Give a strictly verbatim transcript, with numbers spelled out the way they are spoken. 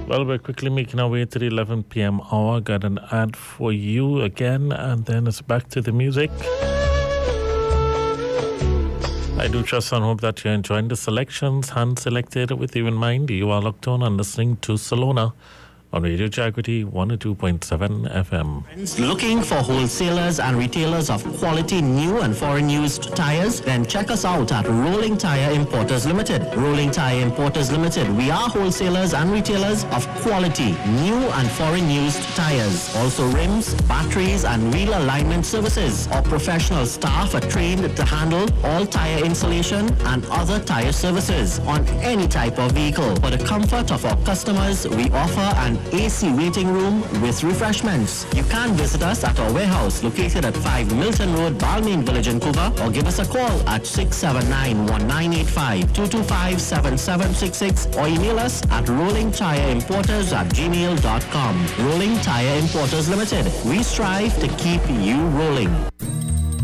Well, we're quickly making our way to the eleven p.m. hour. Got an ad for you again, and then it's back to the music. I do trust and hope that you're enjoying the selections, hand-selected with you in mind. You are locked on and listening to Salona on Radio Jagriti one oh two point seven F M. Looking for wholesalers and retailers of quality new and foreign used tires? Then check us out at Rolling Tire Importers Limited. Rolling Tire Importers Limited. We are wholesalers and retailers of quality new and foreign used tires. Also rims, batteries and wheel alignment services. Our professional staff are trained to handle all tire installation and other tire services on any type of vehicle. For the comfort of our customers, we offer an A C waiting room with refreshments. You can visit us at our warehouse located at five Milton Road, Balmain Village in Cuba, or give us a call at six seven nine, one nine eight five, two two five, seven seven six six or email us at rolling tire importers at gmail dot com. Rolling Tire Importers Limited. We strive to keep you rolling.